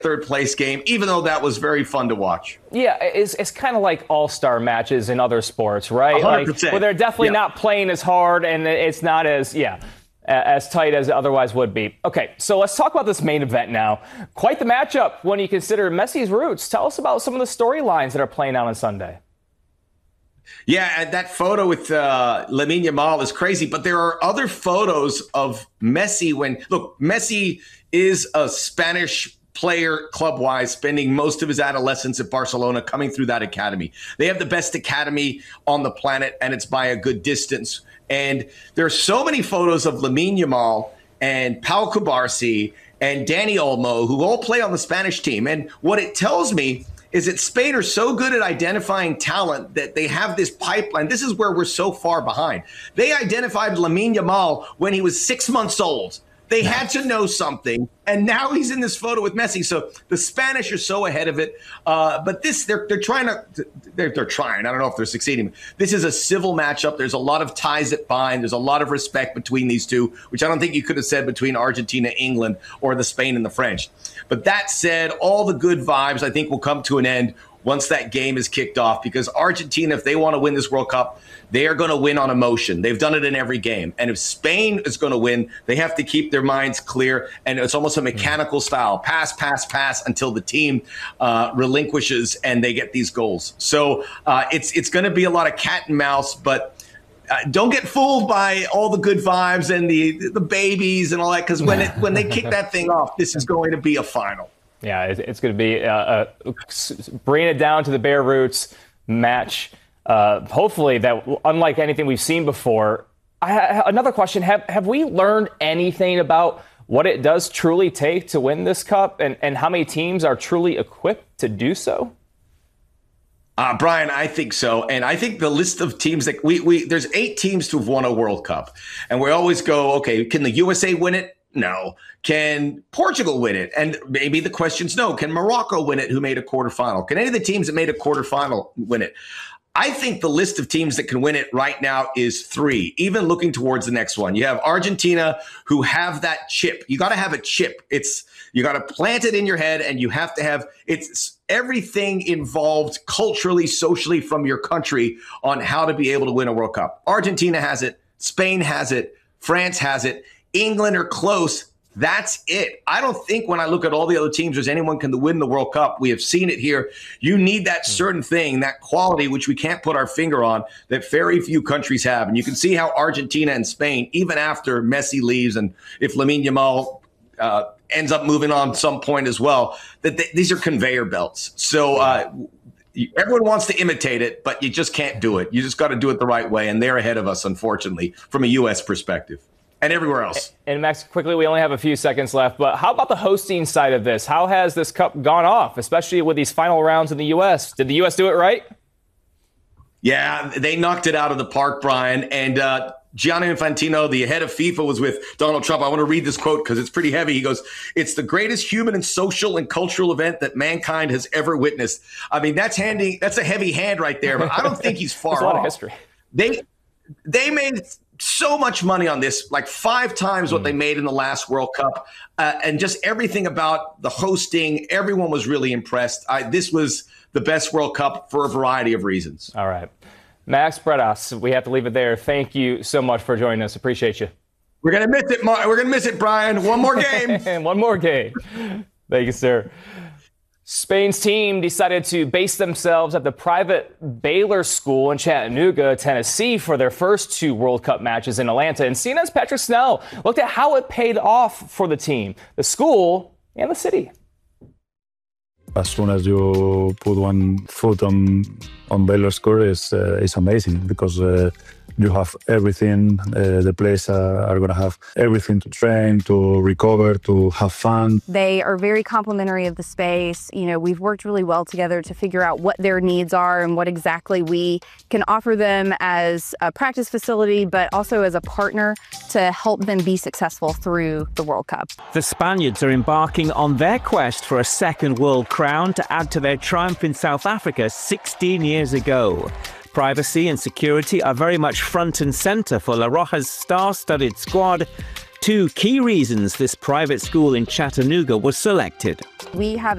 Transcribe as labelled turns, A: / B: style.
A: third place game, even though that was very fun to watch.
B: Yeah, it's kind of like all-star matches in other sports, right?
A: 100%.
B: Like, where they're definitely not playing as hard and it's not as tight as it otherwise would be. Okay, so let's talk about this main event now. Quite the matchup when you consider Messi's roots. Tell us about some of the storylines that are playing out on Sunday.
A: Yeah, and that photo with Lamine Yamal is crazy, but there are other photos of Messi Messi is a Spanish player club-wise, spending most of his adolescence at Barcelona, coming through that academy. They have the best academy on the planet, and it's by a good distance. And there are so many photos of Lamine Yamal and Pau Cubarsí and Dani Olmo, who all play on the Spanish team. And what it tells me is that Spain are so good at identifying talent that they have this pipeline. This is where we're so far behind. They identified Lamine Yamal when he was 6 months old. They had to know something, and now he's in this photo with Messi. So the Spanish are so ahead of it. But they're trying. I don't know if they're succeeding. This is a civil matchup. There's a lot of ties that bind. There's a lot of respect between these two, which I don't think you could have said between Argentina, England, or the Spain and the French. But that said, all the good vibes, I think, will come to an end once that game is kicked off, because Argentina, if they want to win this World Cup, they are going to win on emotion. They've done it in every game. And if Spain is going to win, they have to keep their minds clear. And it's almost a mechanical style. Pass, pass, pass until the team relinquishes and they get these goals. So it's going to be a lot of cat and mouse, but don't get fooled by all the good vibes and the babies and all that, because when they kick that thing off, this is going to be a final.
B: Yeah, it's going to be bringing it down to the bare roots match. Hopefully that, unlike anything we've seen before. Another question, have we learned anything about what it does truly take to win this cup and how many teams are truly equipped to do so?
A: Brian, I think so. And I think the list of teams that there's 8 teams to have won a World Cup. And we always go, okay, can the USA win it? No. Can Portugal win it? And maybe the question's no. Can Morocco win it, who made a quarterfinal? Can any of the teams that made a quarterfinal win it? I think the list of teams that can win it right now is 3, even looking towards the next one. You have Argentina, who have that chip. You got to have a chip. You got to plant it in your head, and you have to have it's everything involved culturally, socially from your country on how to be able to win a World Cup. Argentina has it. Spain has it. France has it. England are close. That's it. I don't think when I look at all the other teams, there's anyone can win the World Cup. We have seen it here. You need that certain thing, that quality, which we can't put our finger on, that very few countries have. And you can see how Argentina and Spain, even after Messi leaves, and if Lamine Yamal ends up moving on some point as well, that these are conveyor belts. So everyone wants to imitate it, but you just can't do it. You just got to do it the right way. And they're ahead of us, unfortunately, from a U.S. perspective. And everywhere else.
B: And Max, quickly, we only have a few seconds left, but how about the hosting side of this? How has this cup gone off, especially with these final rounds in the U.S.? Did the U.S. do it right?
A: Yeah, they knocked it out of the park, Brian. And Gianni Infantino, the head of FIFA, was with Donald Trump. I want to read this quote because it's pretty heavy. He goes, "It's the greatest human and social and cultural event that mankind has ever witnessed." I mean, that's a heavy hand right there, but I don't think he's far off.
B: There's a lot of history.
A: They made so much money on this, like 5 times what they made in the last World Cup. And just everything about the hosting, everyone was really impressed. This was the best World Cup for a variety of reasons.
B: All right. Max Bretos, we have to leave it there. Thank you so much for joining us. Appreciate you.
A: We're going to miss it, We're going to miss it, Brian. One more game.
B: One more game. Thank you, sir. Spain's team decided to base themselves at the private Baylor School in Chattanooga, Tennessee, for their first 2 World Cup matches in Atlanta. And CNN's Patrick Snell looked at how it paid off for the team, the school, and the city.
C: As soon as you put one foot on Baylor School, it's amazing because you have everything. The players are going to have everything to train, to recover, to have fun.
D: They are very complimentary of the space. You know, we've worked really well together to figure out what their needs are and what exactly we can offer them as a practice facility, but also as a partner to help them be successful through the World Cup.
E: The Spaniards are embarking on their quest for a second world crown to add to their triumph in South Africa 16 years ago. Privacy and security are very much front and center for La Roja's star-studded squad. 2 key reasons this private school in Chattanooga was selected.
D: We have